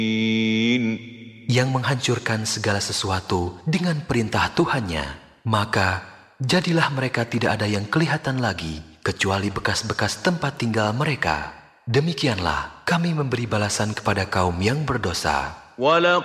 yang menghancurkan segala sesuatu dengan perintah Tuhannya. Maka jadilah mereka tidak ada yang kelihatan lagi, kecuali bekas-bekas tempat tinggal mereka. Demikianlah kami memberi balasan kepada kaum yang berdosa.